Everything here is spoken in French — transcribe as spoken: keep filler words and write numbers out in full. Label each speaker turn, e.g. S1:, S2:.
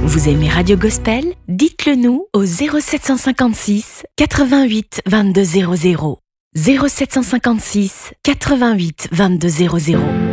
S1: Vous aimez Radio Gospel? Dites-le nous au zéro sept cent cinquante-six quatre-vingt-huit vingt-deux zéro zéro. zéro sept cent cinquante-six quatre-vingt-huit vingt-deux zéro zéro.